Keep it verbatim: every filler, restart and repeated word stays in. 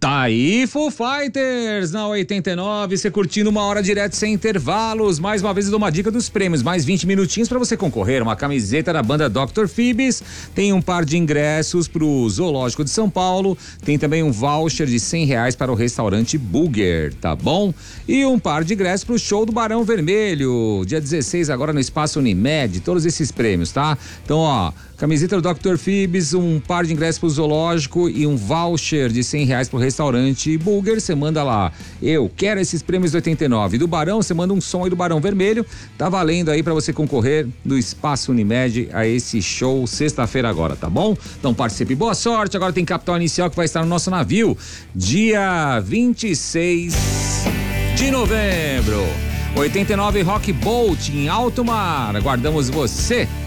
Tá aí, Foo Fighters na oitenta e nove, você curtindo uma hora direto sem intervalos. Mais uma vez eu dou uma dica dos prêmios, mais vinte minutinhos pra você concorrer. Uma camiseta da banda doutor Phoebes, tem um par de ingressos pro Zoológico de São Paulo, tem também um voucher de cem reais para o restaurante Burger, tá bom? E um par de ingressos pro show do Barão Vermelho, dia dezesseis agora no Espaço Unimed, todos esses prêmios, tá? Então, ó, camiseta do doutor Phoebes, um par de ingressos pro Zoológico e um voucher de cem reais pro restaurante Burger. Você manda lá, eu quero esses prêmios do oitenta e nove. Do Barão, você manda um som aí do Barão Vermelho. Tá valendo aí pra você concorrer do Espaço Unimed a esse show sexta-feira agora, tá bom? Então participe, boa sorte. Agora tem capital inicial que vai estar no nosso navio, dia vinte e seis de novembro. oitenta e nove Rock Boat em alto mar. Aguardamos você.